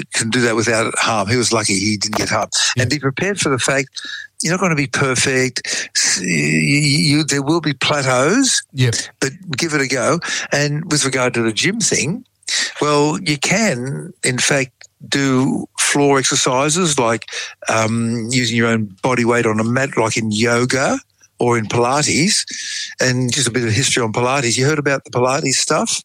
can do that without harm. He was lucky he didn't get harm. And be prepared for the fact you're not going to be perfect. There will be plateaus, but give it a go. And with regard to the gym thing, well, you can, in fact, do floor exercises like using your own body weight on a mat, like in yoga or in Pilates. And just a bit of history on Pilates. You heard about the Pilates stuff?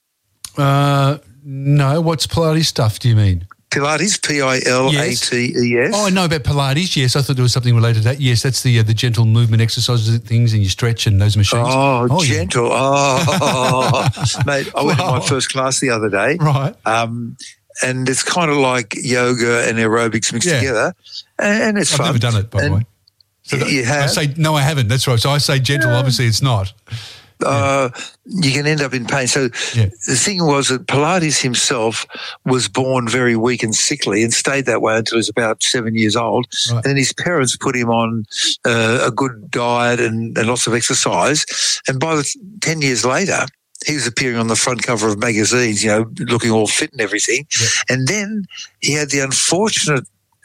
No. What's Pilates stuff, do you mean? Pilates, Pilates. Oh, I know about Pilates, yes. I thought there was something related to that. Yes, that's the gentle movement exercises, things, and you stretch and those machines. Oh gentle. Yeah. Mate, I went to my first class the other day. Right. And it's kind of like yoga and aerobics mixed together, and it's fun. I've never done it, by the way. So you have? No, I haven't. That's right. So I say gentle. Obviously, it's not. You can end up in pain. So the thing was that Pilates himself was born very weak and sickly and stayed that way until he was about 7 years old. Right. And then his parents put him on a good diet and lots of exercise. And by 10 years later, he was appearing on the front cover of magazines, looking all fit and everything. Yeah. And then he had the unfortunate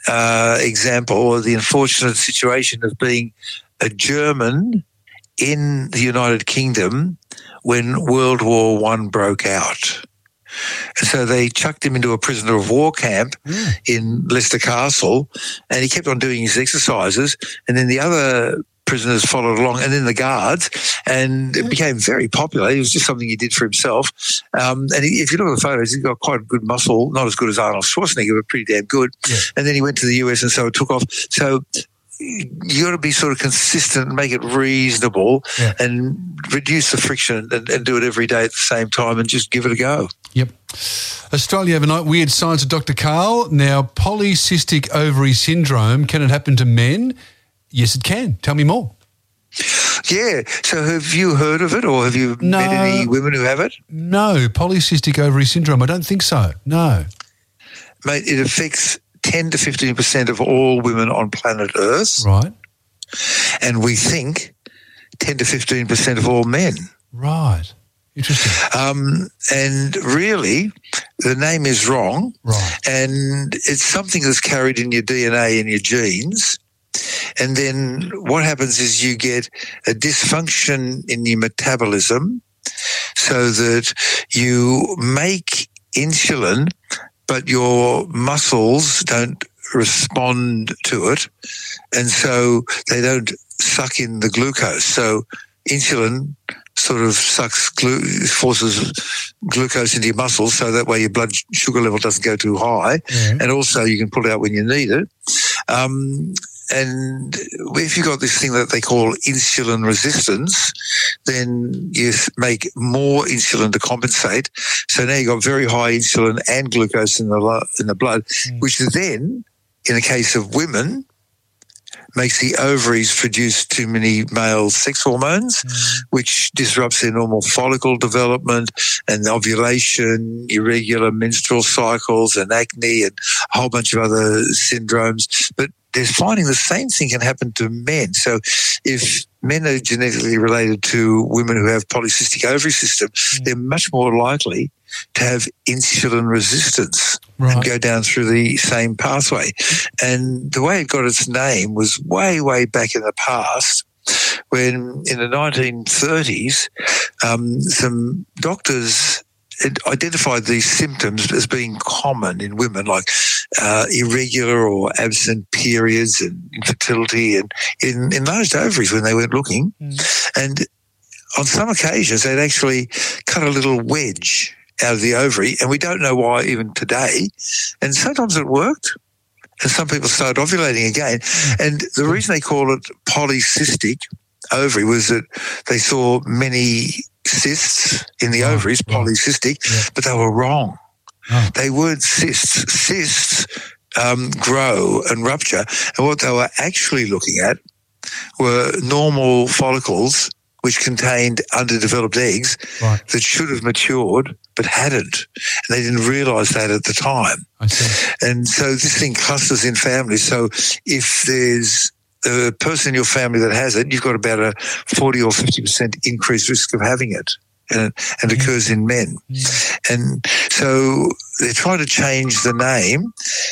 example or the unfortunate situation of being a German in the United Kingdom when World War I broke out. And so they chucked him into a prisoner of war camp in Leicester Castle, and he kept on doing his exercises, and then the other prisoners followed along, and then the guards, and it became very popular. It was just something he did for himself. If you look at the photos, he's got quite good muscle, not as good as Arnold Schwarzenegger, but pretty damn good. Yeah. And then he went to the US, and so it took off. So you got to be sort of consistent and make it reasonable and reduce the friction and do it every day at the same time and just give it a go. Yep. Australia overnight, weird science of Dr. Karl. Now, polycystic ovary syndrome, can it happen to men? Yes, it can. Tell me more. Yeah. So have you heard of it or have you met any women who have it? No. Polycystic ovary syndrome, I don't think so. No. Mate, it affects 10 to 15% of all women on planet Earth. Right. And we think 10 to 15% of all men. Right. Interesting. And really, the name is wrong. Right. And it's something that's carried in your DNA and your genes. And then what happens is you get a dysfunction in your metabolism so that you make insulin, but your muscles don't respond to it, and so they don't suck in the glucose. So insulin sort of forces glucose into your muscles, so that way your blood sugar level doesn't go too high, and also you can pull it out when you need it. And if you've got this thing that they call insulin resistance, then you make more insulin to compensate. So now you've got very high insulin and glucose in the blood, which then, in the case of women, makes the ovaries produce too many male sex hormones, which disrupts their normal follicle development and ovulation, irregular menstrual cycles and acne and a whole bunch of other syndromes. But they're finding the same thing can happen to men. So if men are genetically related to women who have polycystic ovary system, they're much more likely to have insulin resistance and go down through the same pathway. And the way it got its name was way, way back in the past when in the 1930s, some doctors identified these symptoms as being common in women, like irregular or absent periods and infertility and enlarged ovaries when they weren't looking. And on some occasions, they'd actually cut a little wedge out of the ovary, and we don't know why even today. And sometimes it worked, and some people started ovulating again. And the reason they call it polycystic ovary was that they saw many cysts in the ovaries, polycystic, but they were wrong. They weren't cysts. Cysts grow and rupture, and what they were actually looking at were normal follicles which contained underdeveloped eggs that should have matured but hadn't. And they didn't realise that at the time. I see. And so this thing clusters in families. So if there's a person in your family that has it, you've got about a 40 or 50% increased risk of having it. And it occurs in men. And so they're trying to change the name